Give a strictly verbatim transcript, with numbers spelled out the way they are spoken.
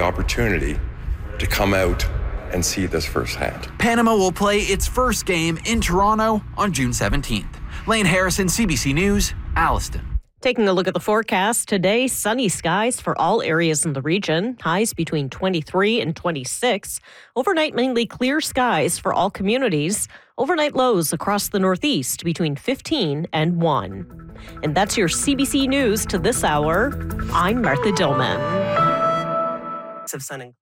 the opportunity to come out and see this firsthand. Panama will play its first game in Toronto on June seventeenth. Lane Harrison, C B C News, Alliston. Taking a look at the forecast today, sunny skies for all areas in the region, highs between twenty-three and twenty-six. Overnight, mainly clear skies for all communities. Overnight lows across the Northeast between fifteen and one. And that's your C B C News to this hour. I'm Martha Dillman. Of sunning.